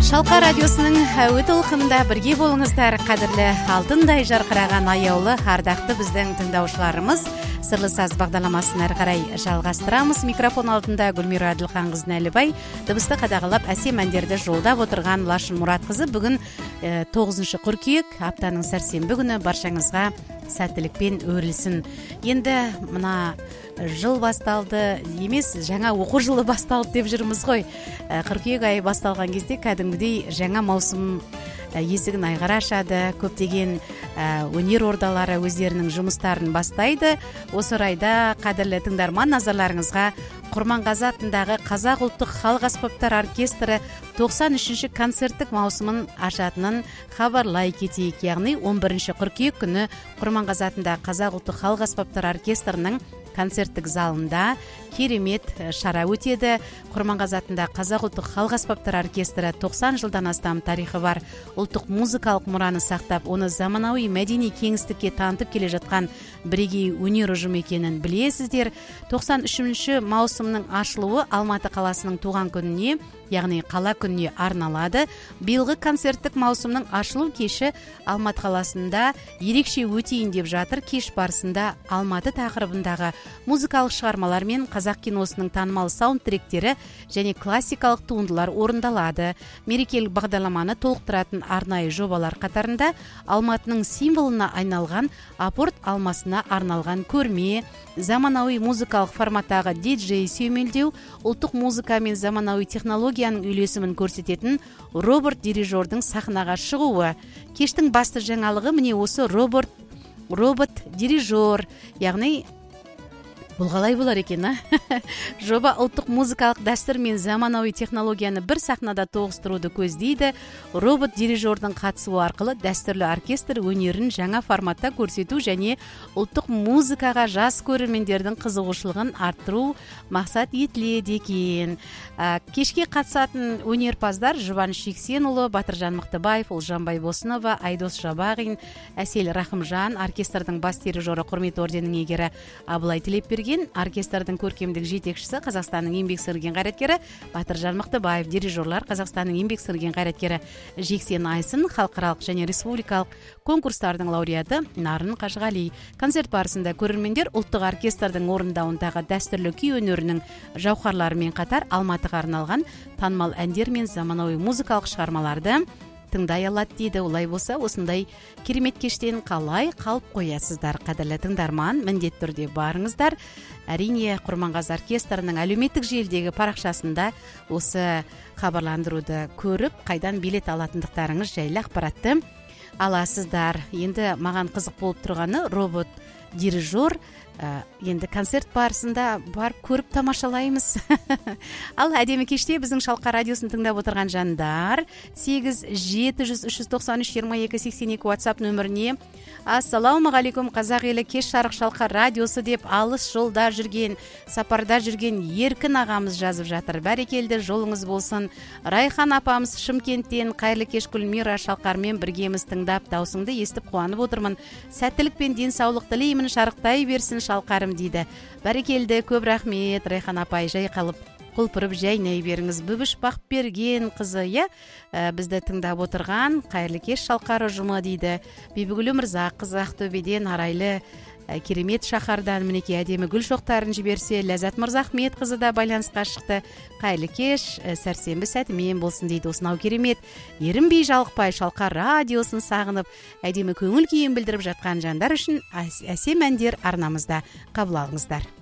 Шалқа радиосының әуе толқынында бірге болыңыздар, қадірлі алтындай жарқыраған аяулы ардақты біздің тыңдаушыларымыз. Сырлы саз бағдарламасын әрі қарай жалғастырамыз. Микрофон алдында Гүлмира Әділханқызы Нәлібай, дыбысты қадағалап әсем әндерді жолдап отырған Лашын Мұратқызы. Бүгін 9 қыркүйек, аптаның сәрсенбі күні, баршаңызға сәттілікпен өрілсін. Енді мына жыл басталды емес, жаңа оқу жылы басталды деп жүрміз ғой. Қыркүйек айы басталған кезде кәдімгідей жаңа маусым есігін айғара ашады. Көптеген өнер ордалары өздерінің жұмыстарын бастайды. Осы орайда қадірлі тыңдарман, назарларыңызға Құрманғазы атындағы Қазақ ұлттық халық аспаптар оркестрі 93-ші концерттік маусымын ашатынын хабарлай кетейік. Яғни 11 қыркүйек күні Құрманғазы атындағы Қазақ ұлттық халық аспаптар оркестрінің концерттік залында керемет шара өтеді. Құрманғазы атындағы Қазақ ұлттық халық аспаптар оркестрі 90 жылдан астам тарихы бар ұлттық музыкалық мұраны сақтап, оны заманауи мәдени кеңістікке танытып келе жатқан бірегей өнер ұжымы екенін білесіздер. 93-ші маусымның ашылуы Алматы қаласының туған күніне, яғни қала күніне арналады. Биылғы концерттік маусымның ашылу кеші Алматы қаласында ерекше өтейін деп жатыр. Кеш барысында Алматы тақырыбындағы музыкалық шығармалар мен қазақ киносының танымал саундтректері және классикалық туындылар орындалады. Мерекелік бағдарламаны толықтыратын арнайы жобалар қатарында Алматының символына айналған апорт алмасына арналған көрме, заманауи музыкалық форматтағы диджей сүйемелдеу, ұлттық музыка мен заманауи технологияның үйлесімін көрсететін робот дирижердің сахнаға шығуы. Кештің басты жаңалығы міне осы робот дирижер, яғни бұл қалай болар екен, жоба ұлттық музыкалық дәстүр мен заманауи технологияны бір сахнада тоғыстыруды көздейді. Робот дирижердің қатысуы арқылы дәстүрлі оркестр өнерін жаңа форматта көрсету және ұлттық музыкаға жас көрермендердің қызығушылығын арттыру мақсат етіледі екен. Кешке қатысатын өнерпаздар Жұбаныш Жексенұлы, Батыржан Мықтыбаев, Ұлжан Байбосынова, Айдос Жабағин, Әсел Рахымжан, оркестрдің бас дирижері, құрмет орденінің иегері Абылай Тілепберген, оркестрдің көркемдік жетекшісі, Қазақстанның еңбек сіңірген қайраткері Батыржан Мықтыбаев, дирижерлар Қазақстанның еңбек сіңірген қайраткері Жексен Айсын, халықаралық және республикалық конкурстардың лауреаты Нарын Қажығали. Концерт барысында көрермендер ұлттық оркестрдің орындауындағы дәстүрлі күй өнерінің жауһарларымен қатар Алматыға арналған танымал әндер мен заманауи музыкалық шығармаларды тыңдай алады дейді. Олай болса, осындай керемет кештен қалай қалып қоясыздар, қадірлі тыңдарман? Міндетті түрде барыңыздар. Әрине, Құрманғазы оркестрінің әлеуметтік желідегі парақшасында осы хабарландыруды көріп, қайдан билет алатындықтарыңыз жайлы ақпаратты аласыздар. Енді маған қызық болып тұрғаны робот дирижер. Енді концерт барысында барып көріп тамашалаймыз. Ал әдемі кеште біздің Шалқа радиосын тыңдап отырған жандар 8-700-393-22-82 WhatsApp нөміріне ассалаумағалейкум қазақ елі, кеш жарық Шалқа радиосы деп алыс жолда жүрген, сапарда жүрген Еркін ағамыз жазып жатыр. Бәрекелді, жолыңыз болсын. Райхан апамыз Шымкенттен, қайырлы кеш Гүлмира, Шалқармен біргеміз тыңдап, даусыңды естіп қуанып отырмын. Сәттілік пен денсаулық тілеймін, шарықтай берсін Шалқарым дейді. Бәрекелді, көп рахмет. Райхан апай, жай қалып құлпырып жайнай беріңіз. Бүбіш Бақберген қызы, бізді тыңдап отырған қайырлы кеш Шалқар ұжымы дейді. Бибігүл Мырза қызы Ақтөбеден, арайлы керемет шаһардан мінекей әдемі гүл шоқтарын жіберсе, Ләззат Мырзахмет қызы да байланысқа шықты. Қайырлы кеш, сәрсенбі сәтімен болсын дейді. Осынау керемет, ерінбей жалықпай Шалқа радиосын сағынып, әдемі көңіл күйін білдіріп жатқан жандар үшін әсем әндер арнамызда. Қабыл алыңыздар.